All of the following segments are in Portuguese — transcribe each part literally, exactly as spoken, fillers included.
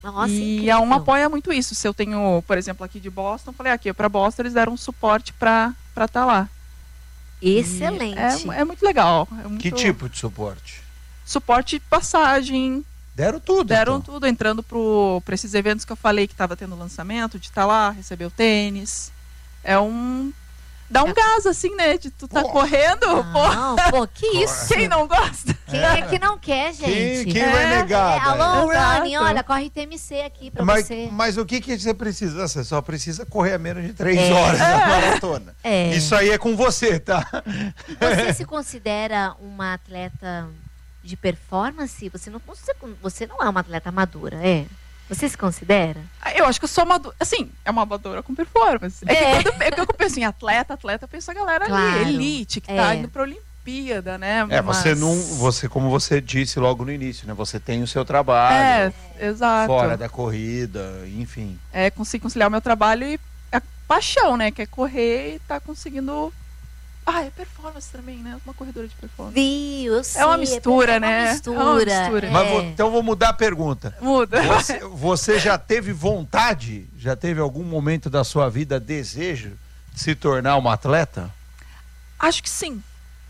Nossa, e incrível. a UMA apoia muito isso. Se eu tenho, por exemplo, aqui de Boston, falei aqui, para Boston eles deram um suporte para estar tá lá. Excelente. É, é muito legal. É muito... Que tipo de suporte? Suporte de passagem. Deram tudo. Deram então. tudo, entrando para esses eventos que eu falei que estava tendo lançamento, de estar tá lá, receber o tênis. É um... Dá um é. gás, assim, né? De tu tá pô. correndo. Não, pô. pô, que isso? Quem não gosta? Quem é que não quer, gente? Quem, quem é, vai negar? É, alô, Exato. Rony, olha, corre T M C aqui pra mas, você. Mas o que, que você precisa? Você só precisa correr a menos de três é. horas na maratona. É. Isso aí é com você, tá? Você se considera uma atleta de performance? Você não, você não é uma atleta amadora, é? Você se considera? Eu acho que eu sou amadora. Assim, é uma amadora com performance. É, é. Que quando eu, eu penso em atleta, atleta, eu penso a galera claro. ali, elite, que é. tá indo pra Olimpíada, né? É, Mas... você não. Você, como você disse logo no início, né? Você tem o seu trabalho. É, exato. Fora da corrida, enfim. É, consigo conciliar o meu trabalho e a paixão, né? Que é correr e tá conseguindo. Ah, é performance também, né? Uma corredora de performance. Viu, eu sei, é uma mistura, é né? Uma mistura, é uma mistura. É. Mas vou, então vou mudar a pergunta. Muda. Você, você já teve vontade, já teve algum momento da sua vida desejo de se tornar uma atleta? Acho que sim.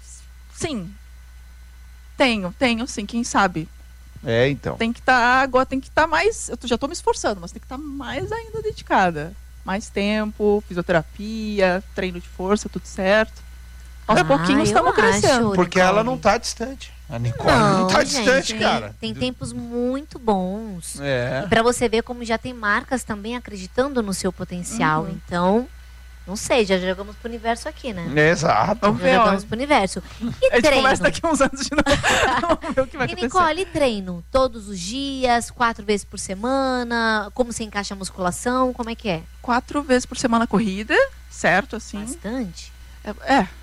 Sim. Tenho, tenho sim, quem sabe. É, então. Tem que estar, tá, agora tem que estar tá mais, eu já estou me esforçando, mas tem que estar tá mais ainda dedicada. Mais tempo, fisioterapia, treino de força, tudo certo. Aos ah, pouquinhos estamos crescendo. Porque Nicole. ela não está distante. A Nicole não, não está gente, distante, tem, cara. Tem tempos muito bons. É. E para você ver como já tem marcas também acreditando no seu potencial. Uhum. Então, não sei, já jogamos pro universo aqui, né? Exato. Vamos já jogamos pro universo. E a gente treino? começa daqui uns anos de novo. Vamos ver o que vai e acontecer. Nicole, treino? Todos os dias, quatro vezes por semana? Como você encaixa a musculação? Como é que é? Quatro vezes por semana corrida, certo, assim. Bastante. É. é.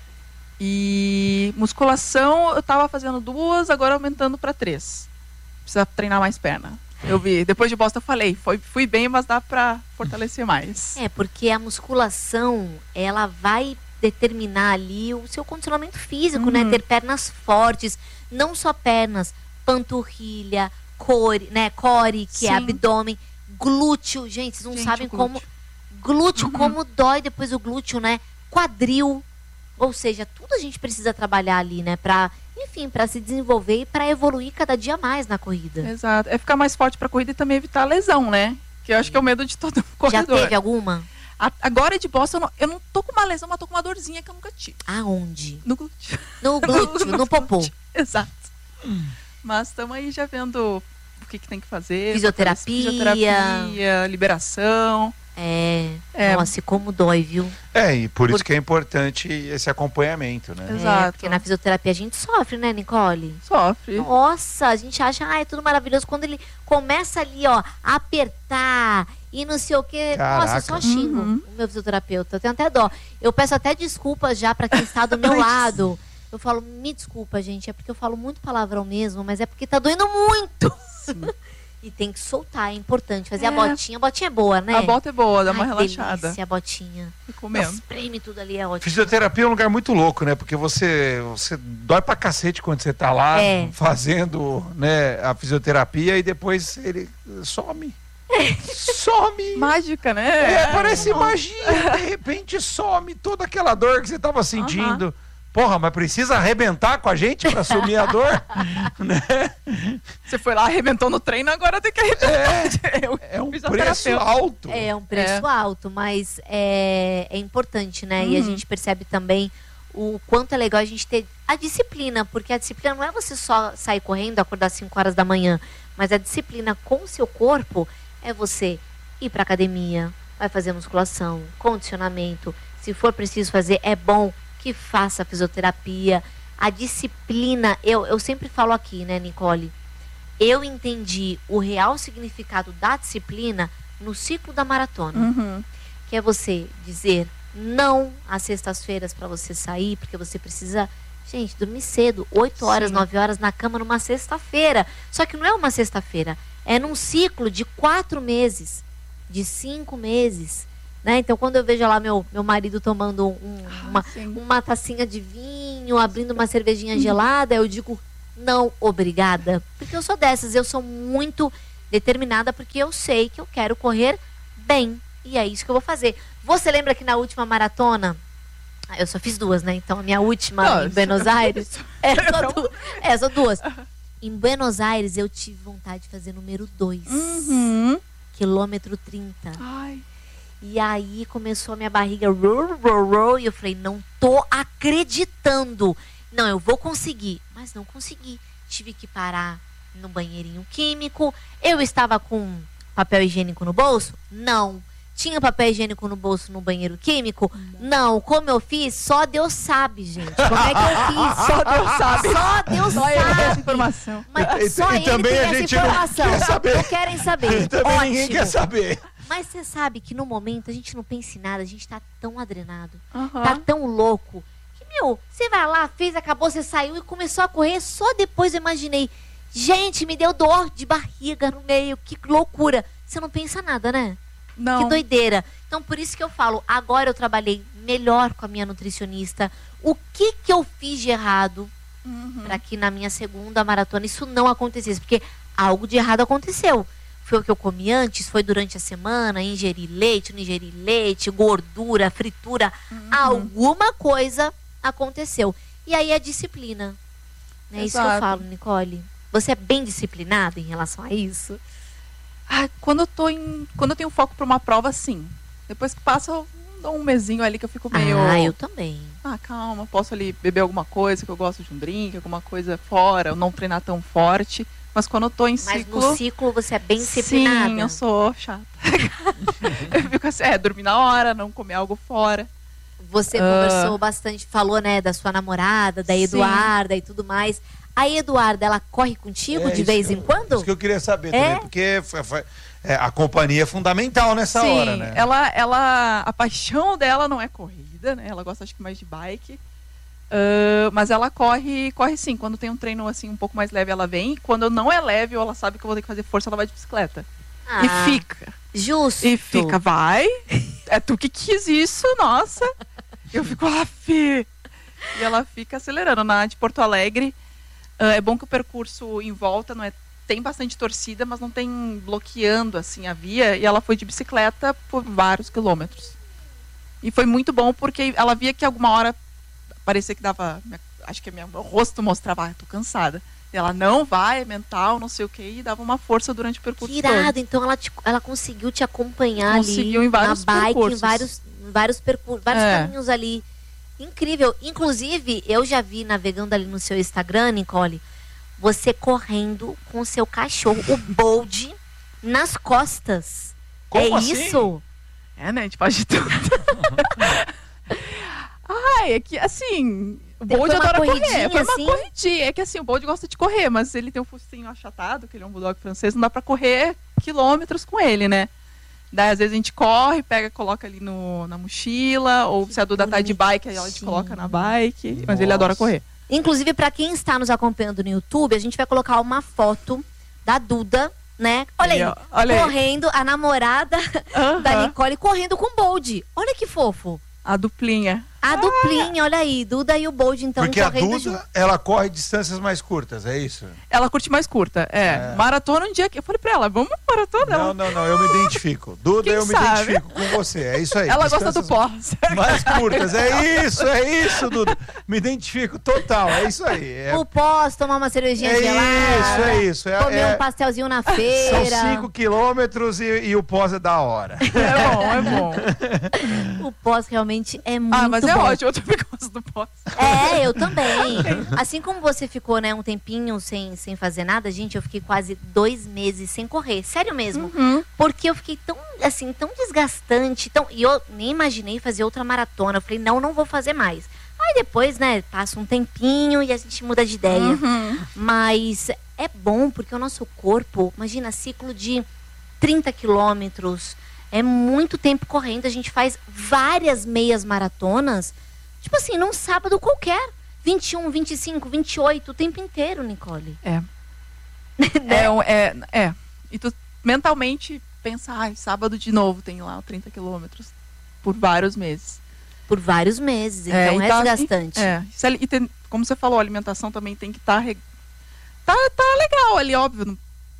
E musculação, eu tava fazendo duas, agora aumentando para três. Precisa treinar mais perna. Eu vi, depois de Boston eu falei, foi, fui bem, mas dá para fortalecer mais. É, porque a musculação, ela vai determinar ali o seu condicionamento físico, uhum. né? Ter pernas fortes, não só pernas, panturrilha, core, né? Core, que Sim. é abdômen, glúteo, gente, vocês não gente, sabem glúteo. como glúteo, uhum. como dói depois o glúteo, né? Quadril, ou seja, tudo a gente precisa trabalhar ali, né? Pra, enfim, para se desenvolver e para evoluir cada dia mais na corrida. Exato, é ficar mais forte para corrida e também evitar a lesão, né? Que eu acho que é o medo de todo corredor. Já teve alguma? A, agora de Boston, eu não, eu não tô com uma lesão, mas tô com uma dorzinha que eu nunca tive. Aonde? No glúteo. No glúteo, no, no popô. Exato. Hum. Mas estamos aí já vendo o que, que tem que fazer. Fisioterapia. Fisioterapia, liberação. É, é, nossa, como dói, viu? É, e por, por isso que é importante esse acompanhamento, né? Exato. É, porque na fisioterapia a gente sofre, né, Nicole? Sofre. Nossa, a gente acha, ah, é tudo maravilhoso. Quando ele começa ali, ó, a apertar e não sei o quê. Caraca. Nossa, eu só xingo uhum. o meu fisioterapeuta. Eu tenho até dó. Eu peço até desculpas já pra quem está do meu lado. Eu falo, me desculpa, gente, é porque eu falo muito palavrão mesmo, mas é porque tá doendo muito. E tem que soltar, é importante. Fazer é. a botinha. A botinha é boa, né? A bota é boa, dá Ai, uma relaxada. Delícia, a botinha. Recomendo. Espreme tudo ali, é ótimo. Fisioterapia é um lugar muito louco, né? Porque você, você dói pra cacete quando você tá lá é. fazendo, né, a fisioterapia e depois ele some. Some. Mágica, né? É, parece é. magia. De repente some toda aquela dor que você tava sentindo. Uh-huh. Porra, mas precisa arrebentar com a gente pra sumir a dor? Né? Você foi lá, arrebentou no treino, agora tem que arrebentar. É, é um preço alto. É um preço é. alto, mas é, é importante, né? Uhum. E a gente percebe também o quanto é legal a gente ter a disciplina, porque a disciplina não é você só sair correndo, acordar às cinco horas da manhã, mas a disciplina com o seu corpo é você ir pra academia, vai fazer musculação, condicionamento, se for preciso fazer, é bom que faça fisioterapia, a disciplina, eu, eu sempre falo aqui, né, Nicole, eu entendi o real significado da disciplina no ciclo da maratona, uhum. que é você dizer não às sextas-feiras para você sair, porque você precisa, gente, dormir cedo, oito horas, Sim. nove horas na cama numa sexta-feira, só que não é uma sexta-feira, é num ciclo de quatro meses, de cinco meses, né? Então, quando eu vejo lá meu, meu marido tomando um, uma, ah, uma tacinha de vinho, abrindo uma cervejinha gelada, eu digo, não, obrigada. Porque eu sou dessas, eu sou muito determinada porque eu sei que eu quero correr bem. E é isso que eu vou fazer. Você lembra que na última maratona, eu só fiz duas, né? Então a minha última Não, em Buenos Aires, é só, du é só duas. Em Buenos Aires eu tive vontade de fazer número dois, Uhum. quilômetro trinta. Ai. E aí começou a minha barriga roll, roll, roll, e eu falei, não tô acreditando. Não, eu vou conseguir. Mas não consegui. Tive que parar no banheirinho químico. Eu estava com papel higiênico no bolso? Não. Tinha papel higiênico no bolso no banheiro químico? Não. Como eu fiz? Só Deus sabe, gente. Como é que eu fiz? Só Deus sabe. Só Deus Só ele tem essa sabe. informação. Mas E- só e ele também tem a essa gente não informação. quer saber. Não querem saber. Também ninguém Ótimo. quer saber. Mas você sabe que no momento a gente não pensa em nada, a gente tá tão adrenado, Aham. tá tão louco, que, meu, você vai lá, fez, acabou, você saiu e começou a correr, só depois eu imaginei, gente, me deu dor de barriga no meio, que loucura. Você não pensa nada, né? Não. Que doideira. Então, por isso que eu falo, agora eu trabalhei melhor com a minha nutricionista, o que que eu fiz de errado Uhum. para que na minha segunda maratona isso não acontecesse, porque algo de errado aconteceu. Foi o que eu comi antes, foi durante a semana, ingeri leite, não ingeri leite, gordura, fritura, Uhum. alguma coisa aconteceu. E aí a disciplina. É isso que eu Exato. falo, Nicole. Você é bem disciplinada em relação a isso? Ah, quando eu tô em. Quando eu tenho foco pra uma prova, sim. Depois que passa, eu dou um mesinho ali que eu fico meio. Ah, eu também. Ah, calma, posso ali beber alguma coisa, que eu gosto de um drink, alguma coisa fora, eu não treinar tão forte. Mas quando eu tô em Mas ciclo. no ciclo você é bem disciplinada. Sim, eu sou chata. Eu fico assim, é, dormir na hora, não comer algo fora. Você Ah. conversou bastante, falou, né, da sua namorada, da Sim. Eduarda e tudo mais. A Eduarda, ela corre contigo É de isso vez que em eu- quando? Isso que eu queria saber É? também, porque foi- foi- é, a companhia é fundamental nessa Sim, hora, né? ela, ela, a paixão dela não é corrida, né? Ela gosta acho que mais de bike. Ah, mas ela corre, corre sim. Quando tem um treino assim um pouco mais leve, ela vem. Quando não é leve, ou ela sabe que eu vou ter que fazer força, ela vai de bicicleta. Ah, E fica. Justo. E fica, vai. É tu que quis isso, nossa. Eu fico, ah, fi. E ela fica acelerando. Na de Porto Alegre, ah, é bom que o percurso em volta não é. Tem bastante torcida, mas não tem bloqueando assim a via. E ela foi de bicicleta por vários quilômetros. E foi muito bom porque ela via que alguma hora parecia que dava. Acho que meu rosto mostrava, ah, tô cansada. E ela não vai, é mental, não sei o que, e dava uma força durante o percurso Que todo. irado, então ela, te- ela conseguiu te acompanhar Conseguiu ali em vários na bike, percursos. em vários, em vários, percur vários É. caminhos ali. Incrível. Inclusive, eu já vi navegando ali no seu Instagram, Nicole, você correndo com o seu cachorro, o Bold, nas costas. Como é assim? isso? É, né? A gente faz de tudo. Ai, é que assim. O Foi Bold uma adora correr. corridinha, Foi uma assim? corridinha. É que assim, o Bold gosta de correr, mas ele tem um focinho achatado, que ele é um bulldog francês, não dá pra correr quilômetros com ele, né? Daí às vezes a gente corre, pega, coloca ali no, na mochila, ou se a Duda tá de bike, aí a gente bonitinho. coloca na bike. Mas ele adora Nossa. correr. Inclusive, para quem está nos acompanhando no YouTube, a gente vai colocar uma foto da Duda, né? Olha aí, Aí, ó, olha aí. correndo, a namorada Aham. da Nicole correndo com o Bold. Olha que fofo. A duplinha. A duplinha, olha aí, Duda e o Bold, então, Porque a correndo Duda, junto. ela corre distâncias mais curtas, é isso? Ela curte mais curta. É. É. Maratona um dia que. Eu falei pra ela, vamos maratona? Não, Ela, não, não, eu me identifico. Duda, Quem eu me sabe? identifico com você, é isso aí. ela gosta do distâncias pó. mais curtas, é isso, é isso, Duda. Me identifico total, é isso aí. É, O pós, tomar uma cervejinha é gelada. isso, é isso. É, Comer é- um pastelzinho na são feira. cinco quilômetros e, e o pós é da hora. É bom, é bom. O pós realmente é muito Ah, mas é bom. ótimo, eu também gosto do pó. É, eu também. Assim como você ficou, né, um tempinho sem, sem fazer nada, gente, eu fiquei quase dois meses sem correr. Sério mesmo. Uhum. Porque eu fiquei tão, assim, tão desgastante. Tão, e eu nem imaginei fazer outra maratona. Eu falei, não, não vou fazer mais. Aí depois, né, passa um tempinho e a gente muda de ideia. Uhum. Mas é bom porque o nosso corpo, imagina, ciclo de trinta quilômetros. É muito tempo correndo. A gente faz várias meias maratonas. Tipo assim, num sábado qualquer. vinte e um, vinte e cinco, vinte e oito, o tempo inteiro, Nicole. É. Né? É, um- é, é. E tu mentalmente pensa, ai, sábado de novo tem lá trinta quilômetros. Por vários meses. Por vários meses. Então é, e tá- desgastante. E, é. Se ali- e tem- como você falou, a alimentação também tem que estar. Tá, tá, tá legal ali, óbvio. Não,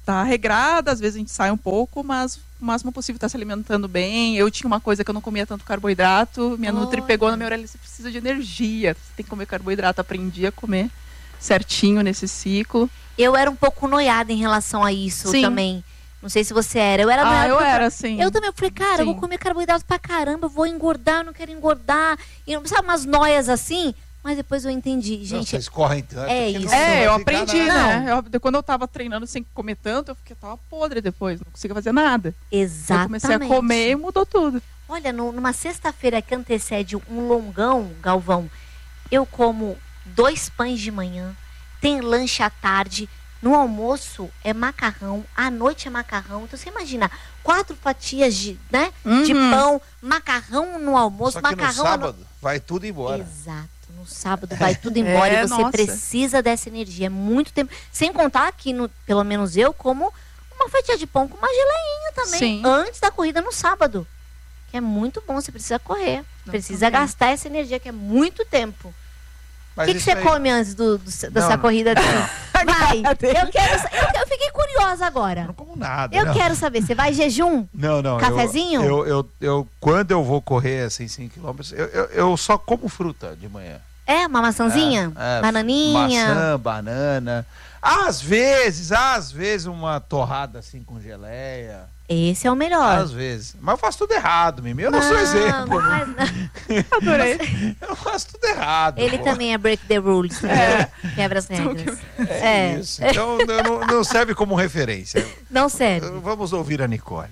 tá regrada, às vezes a gente sai um pouco, mas o máximo possível tá se alimentando bem. Eu tinha uma coisa que eu não comia tanto carboidrato, minha Olha. Nutri pegou na minha orelha, você precisa de energia, você tem que comer carboidrato, aprendi a comer certinho nesse ciclo. Eu era um pouco noiada em relação a isso Sim. também. Não sei se você era. Eu era Ah, noiada eu porque era, sim. Eu também. Eu falei, cara, eu Sim. vou comer carboidrato pra caramba, eu vou engordar, eu não quero engordar. E não sabe, umas noias assim. Mas depois eu entendi, gente. Vocês correm tanto. é que não isso. É, vai eu ficar aprendi, nada. né? Eu, de- quando eu tava treinando sem comer tanto, eu fiquei, tava podre depois, não conseguia fazer nada. Exatamente. Eu comecei a comer e mudou tudo. Olha, no- numa sexta-feira que antecede um longão, Galvão, eu como dois pães de manhã, tem lanche à tarde, no almoço é macarrão, à noite é macarrão. Então você imagina, quatro fatias de, né, de Uhum. pão, macarrão no almoço, Só que no macarrão à no- sábado vai tudo embora. Exato. No sábado vai tudo embora É, e você nossa. precisa dessa energia. É muito tempo. Sem contar que, no, pelo menos eu, como uma fatia de pão com uma geleinha também. Sim. Antes da corrida no sábado. Que é muito bom, você precisa correr. Precisa também. gastar essa energia, que é muito tempo. O Mas que, que isso você aí- come antes do, do- dessa Não, corrida? Vai. Eu, dele. quero, eu, eu fiquei curiosa Eu agora. não como nada. Eu não. quero saber, você vai em jejum? Não, não. eu- Cafezinho? Eu, eu, eu, quando eu vou correr assim cinco quilômetros, eu, eu, eu só como fruta de manhã. É, uma maçãzinha? É, é, Bananinha? Maçã, banana. Às vezes, às vezes uma torrada assim com geleia. Esse é o melhor. Às vezes. Mas eu faço tudo errado, Mimi. Eu não, sou exemplo. não faz não. Adorei. Eu faço tudo errado. Ele pô. também é break the rules, né? Quebra as regras. É, É. isso. Então não, não serve como referência. Não serve. Vamos ouvir a Nicole.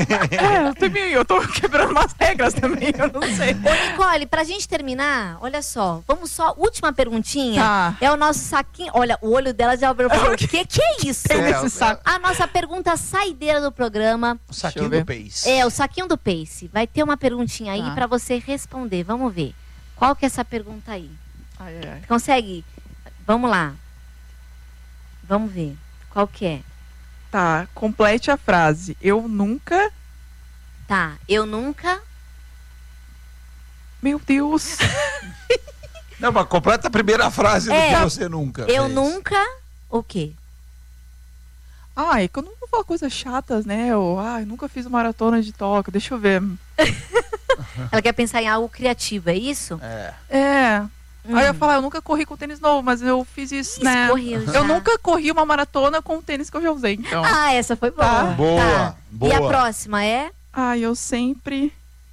É, eu também, eu tô quebrando umas regras também, eu não sei. Ô, Nicole, pra gente terminar, olha só, vamos só, última perguntinha. Tá. É o nosso saquinho. Olha, o olho dela já abriu. O que, que é isso? É, Nesse saco. A nossa pergunta saideira do programa O saquinho Deixa eu do Pace. é o saquinho do Pace. Vai ter uma perguntinha aí Tá. pra você responder. Vamos ver. Qual que é essa pergunta aí? Ai, ai, ai. Consegue? Vamos lá. Vamos ver. Qual que é? Tá, complete a frase. Eu nunca. Tá, eu nunca. Meu Deus. Não, mas completa a primeira frase do É. que você nunca Eu fez. nunca. O quê? Ai, que eu não vou falar coisas chatas, né? Eu, ai, nunca fiz maratona de Tóquio. Deixa eu ver. Ela quer pensar em algo criativo, é isso? É. É. Hum. Aí eu ia falar, eu nunca corri com tênis novo, mas eu fiz isso, Isso, né? correu já. Eu nunca corri uma maratona com o tênis que eu já usei, então. Ah, essa foi boa. Tá. Boa, Tá. boa. E a próxima é? Ai, eu sempre.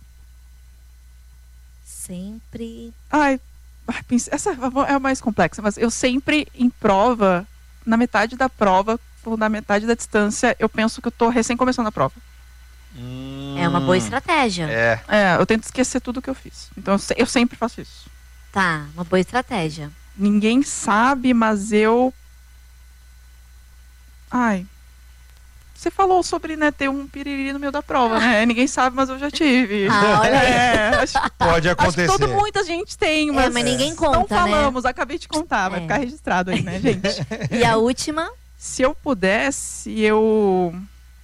Sempre. Ai, ai, pense- essa é a mais complexa, mas eu sempre em prova, na metade da prova, ou na metade da distância, eu penso que eu tô recém começando a prova. Hum, É uma boa estratégia. É. É, eu tento esquecer tudo que eu fiz. Então eu, se- eu sempre faço isso. Tá, uma boa estratégia. Ninguém sabe, mas eu. Ai. Você falou sobre, né, ter um piriri no meio da prova, né? Ninguém sabe, mas eu já tive. Ah, olha aí. É, acho, Pode acho que acontecer. todo muita gente tem, mas, mas ninguém não conta, né? falamos. Acabei de contar, vai É. ficar registrado aí, né, gente? E a última? Se eu pudesse, eu.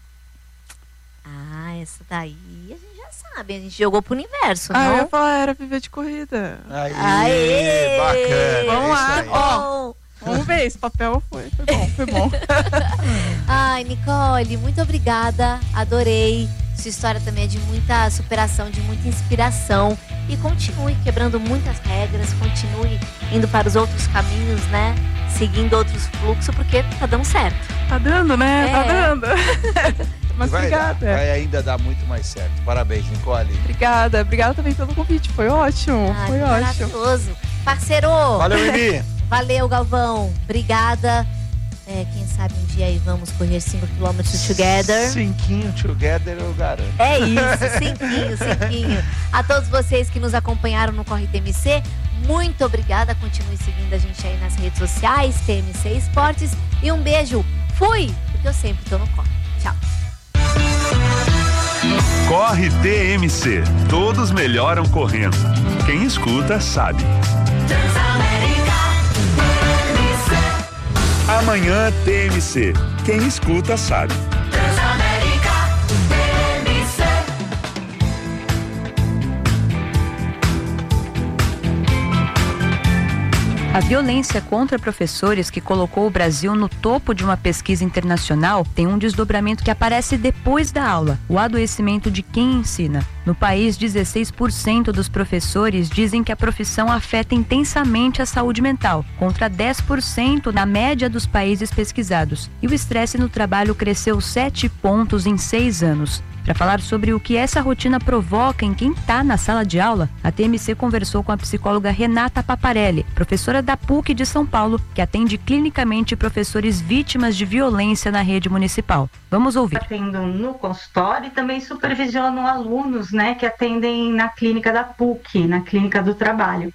Ah, essa daí a gente já sabe. A gente jogou pro universo, Ah, eu ia não? falar, era viver de corrida. Aí, Aê! bacana. Vamos é lá, isso aí. Ó. Vamos ver, esse papel foi, foi bom, foi bom. Ai, Nicole, muito obrigada. Adorei. Sua história também é de muita superação, de muita inspiração. E continue quebrando muitas regras, continue indo para os outros caminhos, né? Seguindo outros fluxos, porque tá dando certo. Tá dando, né? É. Tá dando. Mas vai, dar, obrigada. vai ainda dar muito mais certo. Parabéns, Nicole. Obrigada, obrigada também pelo convite. Foi ótimo, Ai, foi que ótimo. maravilhoso. Parceiro, Valeu, Mimi. valeu, Galvão. Obrigada. É, quem sabe um dia aí vamos correr cinco quilômetros together. Cinquinho together, eu garanto. É isso, cinquinho, cinquinho. A todos vocês que nos acompanharam no Corre T M C, muito obrigada. Continue seguindo a gente aí nas redes sociais, T M C Esportes. E um beijo. Fui, porque eu sempre tô no corre. Tchau. Corre T M C. Todos melhoram correndo. Quem escuta sabe. Amanhã T M C. Quem escuta sabe. A violência contra professores, que colocou o Brasil no topo de uma pesquisa internacional, tem um desdobramento que aparece depois da aula: o adoecimento de quem ensina. No país, dezesseis por cento dos professores dizem que a profissão afeta intensamente a saúde mental, contra dez por cento na média dos países pesquisados. E o estresse no trabalho cresceu sete pontos em seis anos. Para falar sobre o que essa rotina provoca em quem está na sala de aula, a T M C conversou com a psicóloga Renata Paparelli, professora da P U C de São Paulo, que atende clinicamente professores vítimas de violência na rede municipal. Vamos ouvir. Atendo no consultório e também supervisiono alunos, né, que atendem na clínica da P U C, na clínica do trabalho.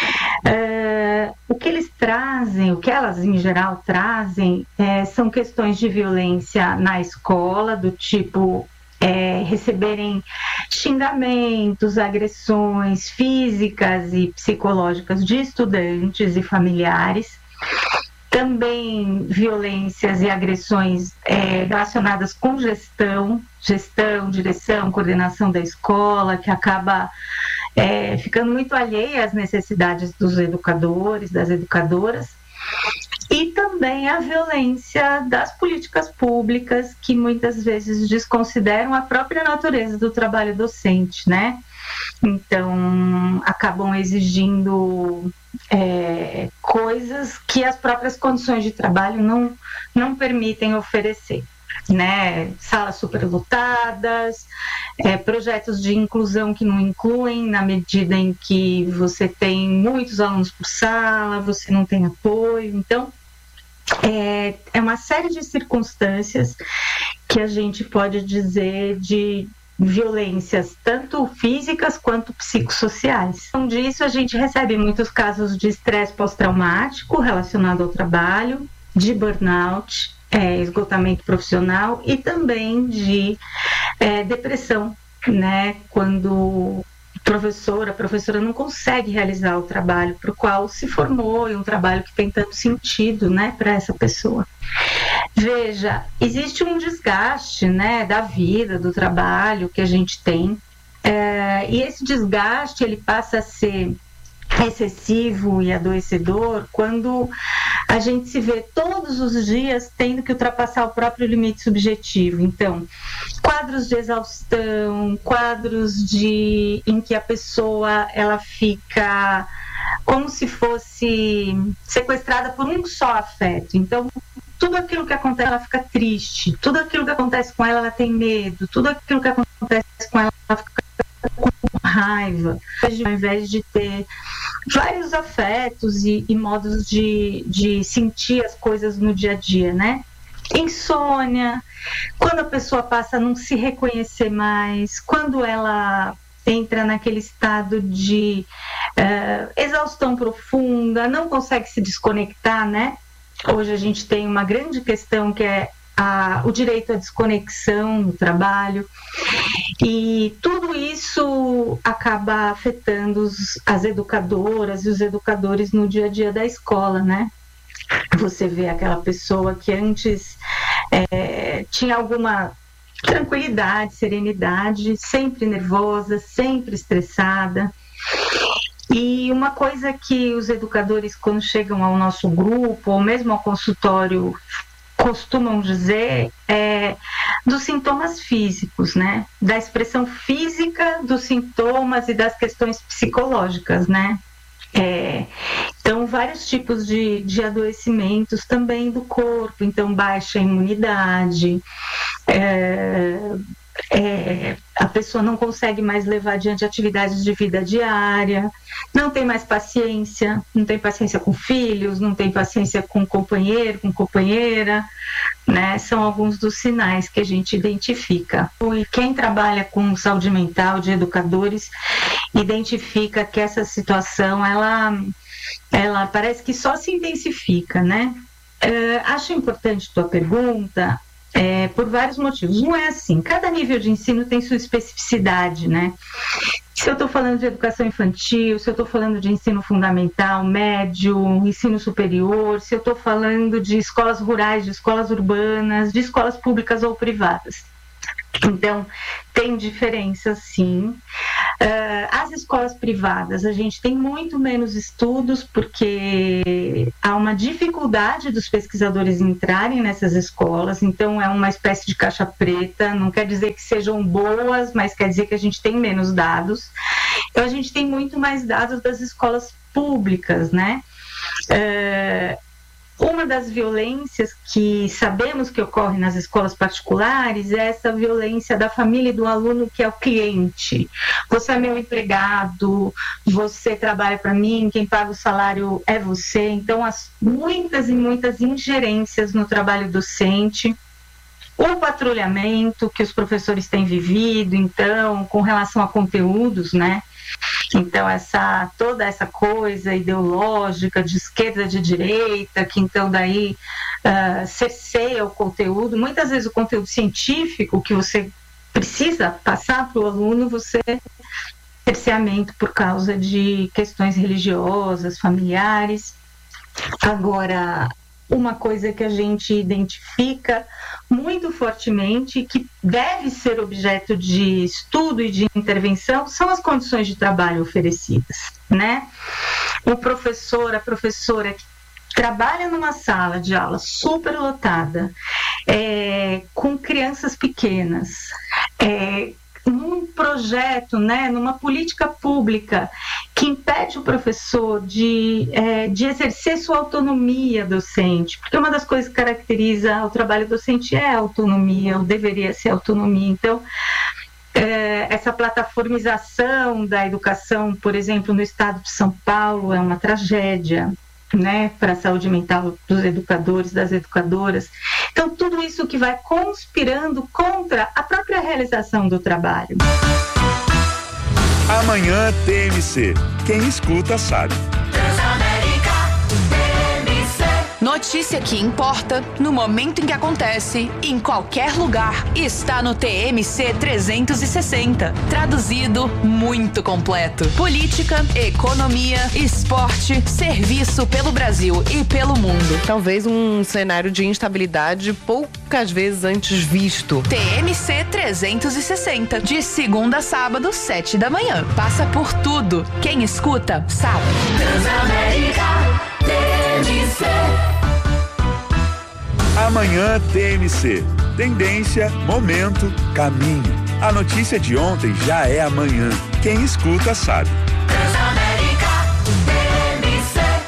Uh, o que eles trazem, o que elas em geral trazem, é, são questões de violência na escola, do tipo É, receberem xingamentos, agressões físicas e psicológicas de estudantes e familiares. Também violências e agressões é, relacionadas com gestão, gestão, direção, coordenação da escola, que acaba é, ficando muito alheia às necessidades dos educadores, das educadoras. E também a violência das políticas públicas, que muitas vezes desconsideram a própria natureza do trabalho docente, né? Então, acabam exigindo é, coisas que as próprias condições de trabalho não, não permitem oferecer, né? Salas superlotadas, é, projetos de inclusão que não incluem, na medida em que você tem muitos alunos por sala, você não tem apoio. Então, é, é uma série de circunstâncias que a gente pode dizer de violências tanto físicas quanto psicossociais. Então, disso a gente recebe muitos casos de estresse pós-traumático relacionado ao trabalho, de burnout, é, esgotamento profissional e também de é, depressão, né? Quando professora, a professora não consegue realizar o trabalho para o qual se formou e um trabalho que tem tanto sentido, né, para essa pessoa. Veja, existe um desgaste, né, da vida, do trabalho que a gente tem, é, e esse desgaste ele passa a ser excessivo e adoecedor quando a gente se vê todos os dias tendo que ultrapassar o próprio limite subjetivo. Então, quadros de exaustão, quadros de em que a pessoa ela fica como se fosse sequestrada por um só afeto. Então, tudo aquilo que acontece, ela fica triste, tudo aquilo que acontece com ela, ela tem medo, tudo aquilo que acontece com ela, ela fica com raiva, ao invés de ter vários afetos e, e modos de, de sentir as coisas no dia a dia, né? Insônia, quando a pessoa passa a não se reconhecer mais, quando ela entra naquele estado de uh, exaustão profunda, não consegue se desconectar, né? Hoje a gente tem uma grande questão que é a, o direito à desconexão no trabalho, e tudo isso acaba afetando os, as educadoras e os educadores no dia a dia da escola, né? Você vê aquela pessoa que antes é, tinha alguma tranquilidade, serenidade, sempre nervosa, sempre estressada. E uma coisa que os educadores, quando chegam ao nosso grupo, ou mesmo ao consultório, costumam dizer é dos sintomas físicos, né? Da expressão física dos sintomas e das questões psicológicas, né? É, então, vários tipos de, de adoecimentos também do corpo, então baixa imunidade, é, é, a pessoa não consegue mais levar adiante atividades de vida diária, não tem mais paciência, não tem paciência com filhos, não tem paciência com companheiro, com companheira, né? São alguns dos sinais que a gente identifica. E quem trabalha com saúde mental, de educadores, identifica que essa situação, ela, ela parece que só se intensifica, né? É, acho importante tua pergunta, É, por vários motivos. Um é assim, cada nível de ensino tem sua especificidade, né? Se eu estou falando de educação infantil, se eu estou falando de ensino fundamental, médio, ensino superior, se eu estou falando de escolas rurais, de escolas urbanas, de escolas públicas ou privadas. Então, tem diferença, sim. Uh, as escolas privadas, a gente tem muito menos estudos porque há uma dificuldade dos pesquisadores entrarem nessas escolas, então é uma espécie de caixa preta, não quer dizer que sejam boas, mas quer dizer que a gente tem menos dados. Então a gente tem muito mais dados das escolas públicas, né? Uh, Uma das violências que sabemos que ocorre nas escolas particulares é essa violência da família e do aluno, que é o cliente. Você é meu empregado, você trabalha para mim, quem paga o salário é você. Então, as muitas e muitas ingerências no trabalho docente. O patrulhamento que os professores têm vivido, então, com relação a conteúdos, né? Então, essa, toda essa coisa ideológica de esquerda, de direita, que então daí uh, cerceia o conteúdo. Muitas vezes o conteúdo científico que você precisa passar para o aluno, você cerceamento por causa de questões religiosas, familiares. Agora, uma coisa que a gente identifica muito fortemente, que deve ser objeto de estudo e de intervenção, são as condições de trabalho oferecidas, né? O professor, a professora que trabalha numa sala de aula super lotada, é, com crianças pequenas, é, num projeto, né, numa política pública que impede o professor de, é, de exercer sua autonomia docente, porque uma das coisas que caracteriza o trabalho docente é a autonomia, ou deveria ser a autonomia. Então, é, essa plataformização da educação, por exemplo, no estado de São Paulo, é uma tragédia, né, para a saúde mental dos educadores, das educadoras. Então, tudo isso que vai conspirando contra a própria realização do trabalho. Amanhã T M C. Quem escuta sabe. Notícia que importa, no momento em que acontece, em qualquer lugar, está no T M C trezentos e sessenta. Traduzido, muito completo. Política, economia, esporte, serviço pelo Brasil e pelo mundo. Talvez um cenário de instabilidade poucas vezes antes visto. T M C trezentos e sessenta, de segunda a sábado, sete da manhã. Passa por tudo. Quem escuta, sabe. Transamérica T M C. Amanhã T M C. Tendência, momento, caminho. A notícia de ontem já é amanhã. Quem escuta sabe. Transamérica T M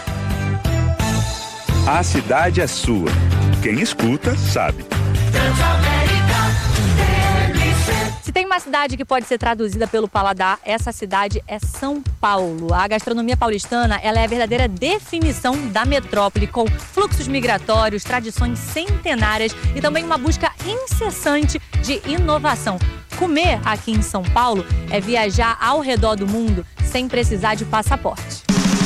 C. A cidade é sua. Quem escuta sabe. Transamérica T M C. Se tem uma cidade que pode ser traduzida pelo paladar, essa cidade é São Paulo. A gastronomia paulistana, ela é a verdadeira definição da metrópole, com fluxos migratórios, tradições centenárias e também uma busca incessante de inovação. Comer aqui em São Paulo é viajar ao redor do mundo sem precisar de passaporte.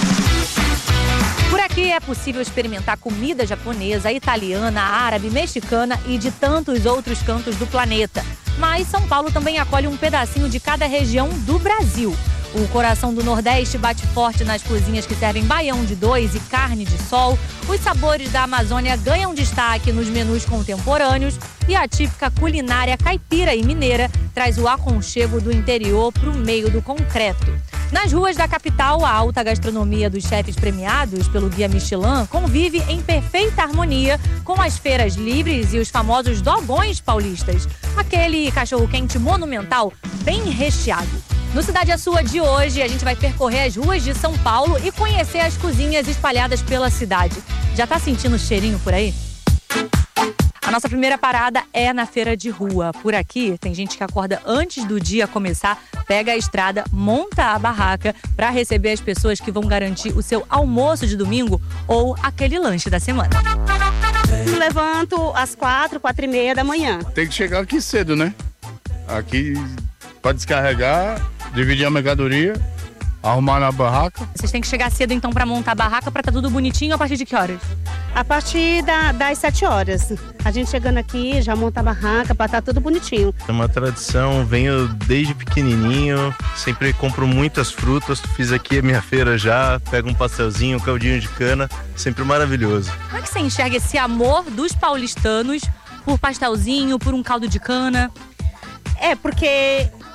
Por aqui é possível experimentar comida japonesa, italiana, árabe, mexicana e de tantos outros cantos do planeta. Mas São Paulo também acolhe um pedacinho de cada região do Brasil. O coração do Nordeste bate forte nas cozinhas que servem baião de dois e carne de sol. Os sabores da Amazônia ganham destaque nos menus contemporâneos. E a típica culinária caipira e mineira traz o aconchego do interior para o meio do concreto. Nas ruas da capital, a alta gastronomia dos chefes premiados pelo Guia Michelin convive em perfeita harmonia com as feiras livres e os famosos dogões paulistas. Aquele cachorro-quente monumental bem recheado. No Cidade é Sua de hoje, a gente vai percorrer as ruas de São Paulo e conhecer as cozinhas espalhadas pela cidade. Já tá sentindo o cheirinho por aí? A nossa primeira parada é na feira de rua. Por aqui, tem gente que acorda antes do dia começar, pega a estrada, monta a barraca para receber as pessoas que vão garantir o seu almoço de domingo ou aquele lanche da semana. Me levanto às quatro, quatro e meia da manhã. Tem que chegar aqui cedo, né? Aqui para descarregar, dividir a mercadoria, arrumar na barraca. Vocês têm que chegar cedo então para montar a barraca, para estar tudo bonitinho. A partir de que horas? A partir da, das sete horas. A gente chegando aqui, já monta a barraca para estar tudo bonitinho. É uma tradição, venho desde pequenininho, sempre compro muitas frutas. Fiz aqui a minha feira já, pego um pastelzinho, um caldinho de cana, sempre maravilhoso. Como é que você enxerga esse amor dos paulistanos por pastelzinho, por um caldo de cana? É, porque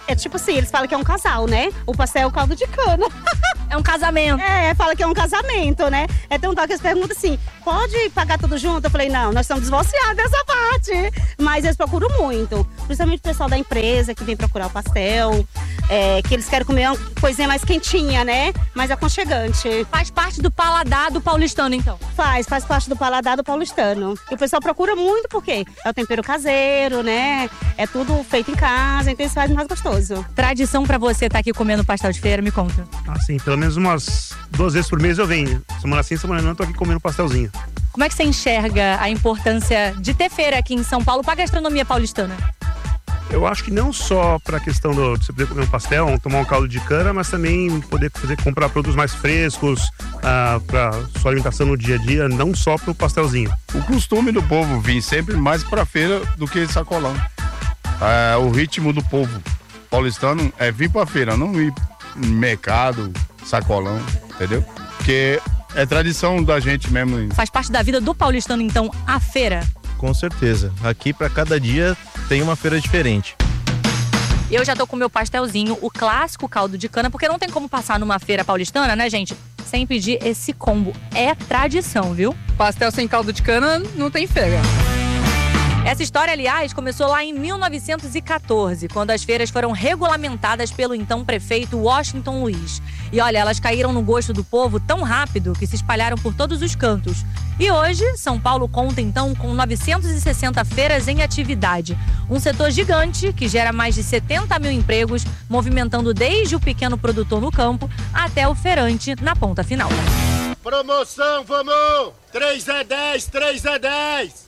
É tipo assim, eles falam que é um casal, né? O pastel é o caldo de cana. É um casamento. É, fala que é um casamento, né? É tão tal que eles perguntam assim, pode pagar tudo junto? Eu falei, não, nós estamos divorciados dessa parte. Mas eles procuram muito. Principalmente o pessoal da empresa que vem procurar o pastel. É, que eles querem comer uma coisinha mais quentinha, né? Mais aconchegante. Faz parte do paladar do paulistano, então? Faz, faz parte do paladar do paulistano. E o pessoal procura muito porque é o tempero caseiro, né? É tudo feito em casa, então eles fazem mais gostoso. Tradição pra você estar aqui comendo pastel de feira, me conta. Ah, sim, pelo menos umas duas vezes por mês eu venho. Semana sim, semana não, eu tô aqui comendo pastelzinho. Como é que você enxerga a importância de ter feira aqui em São Paulo para a gastronomia paulistana? Eu acho que não só para a questão do, de você poder comer um pastel, tomar um caldo de cana, mas também poder fazer, comprar produtos mais frescos ah, para sua alimentação no dia a dia, não só para o pastelzinho. O costume do povo vir sempre mais para feira do que sacolão. É, o ritmo do povo paulistano é vir para feira, não ir no mercado, sacolão, entendeu? Porque é tradição da gente mesmo. Faz parte da vida do paulistano, então, a feira? Com certeza. Aqui para cada dia tem uma feira diferente. Eu já tô com meu pastelzinho, o clássico caldo de cana, porque não tem como passar numa feira paulistana, né, gente, sem pedir esse combo. É tradição, viu? Pastel sem caldo de cana não tem feira. Essa história, aliás, começou lá em mil novecentos e quatorze, quando as feiras foram regulamentadas pelo então prefeito Washington Luiz. E olha, elas caíram no gosto do povo tão rápido que se espalharam por todos os cantos. E hoje, São Paulo conta então com novecentas e sessenta feiras em atividade. Um setor gigante que gera mais de setenta mil empregos, movimentando desde o pequeno produtor no campo até o feirante na ponta final. Promoção, vamos! três é dez, três é dez!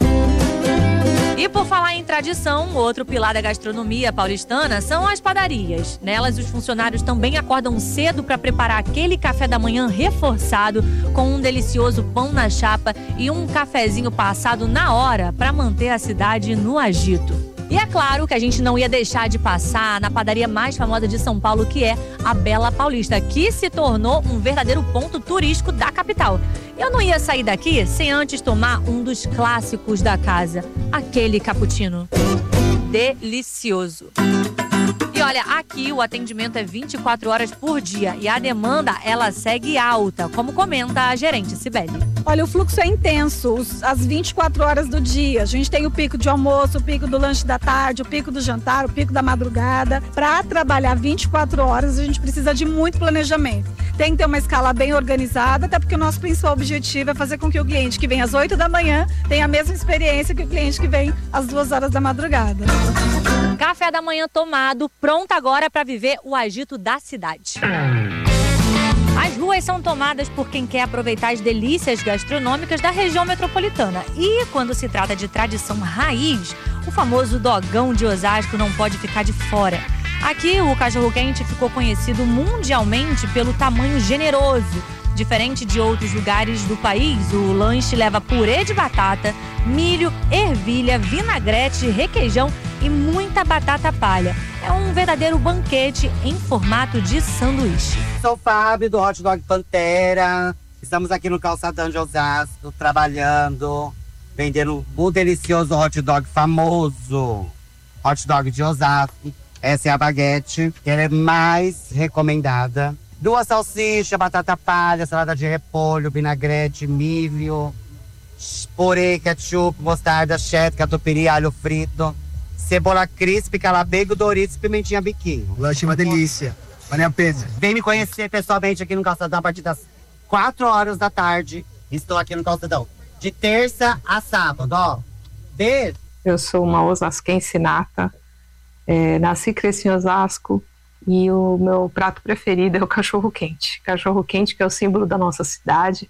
E por falar em tradição, outro pilar da gastronomia paulistana são as padarias. Nelas, os funcionários também acordam cedo para preparar aquele café da manhã reforçado com um delicioso pão na chapa e um cafezinho passado na hora para manter a cidade no agito. E é claro que a gente não ia deixar de passar na padaria mais famosa de São Paulo, que é a Bela Paulista, que se tornou um verdadeiro ponto turístico da capital. Eu não ia sair daqui sem antes tomar um dos clássicos da casa, aquele cappuccino. Delicioso. E olha, aqui o atendimento é vinte e quatro horas por dia e a demanda, ela segue alta, como comenta a gerente Cibele. Olha, o fluxo é intenso, os, as vinte e quatro horas do dia. A gente tem o pico de almoço, o pico do lanche da tarde, o pico do jantar, o pico da madrugada. Para trabalhar vinte e quatro horas, a gente precisa de muito planejamento. Tem que ter uma escala bem organizada, até porque o nosso principal objetivo é fazer com que o cliente que vem às oito da manhã tenha a mesma experiência que o cliente que vem às duas horas da madrugada. Café da manhã tomado, pronto agora para viver o agito da cidade. As ruas são tomadas por quem quer aproveitar as delícias gastronômicas da região metropolitana. E quando se trata de tradição raiz, o famoso dogão de Osasco não pode ficar de fora. Aqui, o cachorro-quente ficou conhecido mundialmente pelo tamanho generoso. Diferente de outros lugares do país, o lanche leva purê de batata, milho, ervilha, vinagrete, requeijão e muita batata palha. É um verdadeiro banquete em formato de sanduíche. Sou o Fábio do Hot Dog Pantera. Estamos aqui no Calçadão de Osasco, trabalhando, vendendo um delicioso hot dog famoso. Hot Dog de Osasco. Essa é a baguete, que ela é mais recomendada. Duas salsichas, batata palha, salada de repolho, vinagrete, milho, purê, ketchup, mostarda, cheddar, catupiry, alho frito, cebola crisp, calabego, Doritos e pimentinha biquinho. Lanche uma delícia. Valeu a pena. Vem me conhecer pessoalmente aqui no Calçadão a partir das quatro horas da tarde. Estou aqui no Calçadão de terça a sábado, ó. Beijo. Eu sou uma osasquense nata. É, nasci e cresci em Osasco. E o meu prato preferido é o cachorro-quente. Cachorro-quente que é o símbolo da nossa cidade.